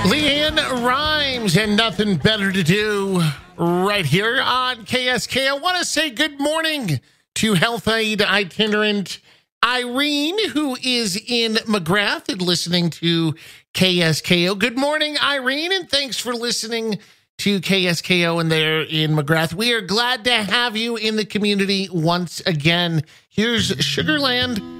LeAnn Rimes and Nothing Better to Do right here on KSK. I want to say good morning to Health Aid itinerant Irene, who is in McGrath and listening to KSKO. Good morning, Irene, and thanks for listening to KSKO and there in McGrath. We are glad to have you in the community once again. Here's Sugarland